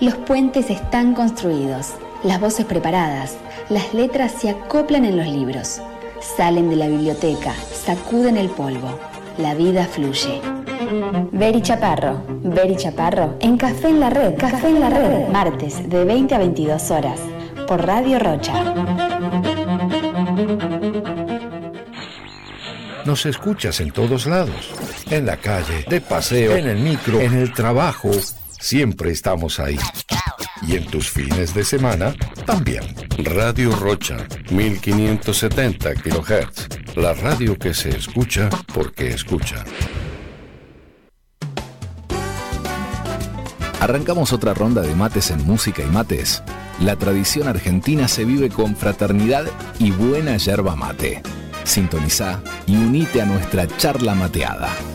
Los puentes están construidos, las voces preparadas, las letras se acoplan en los libros. Salen de la biblioteca, sacuden el polvo. La vida fluye. Beri Chaparro en Café en la Red. Café en la Red. Martes de 20 a 22 horas por Radio Rocha. Nos escuchas en todos lados. En la calle, de paseo, en el micro, en el trabajo. Siempre estamos ahí. Y en tus fines de semana, también. Radio Rocha, 1570 kHz. La radio que se escucha porque escucha. Arrancamos otra ronda de mates en Música y Mates. La tradición argentina se vive con fraternidad y buena yerba mate. Sintonizá y unite a nuestra charla mateada.